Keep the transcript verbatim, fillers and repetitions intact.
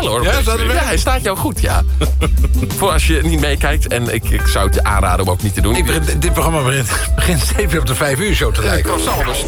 hoor. Ja, staat er ja, hij staat jou goed, ja. Voor als je niet meekijkt. En ik, ik zou het je aanraden om ook niet te doen. Ik begin, dit programma begint, begint steeds op de vijf uur show te Ja, lijken. Croissant, dus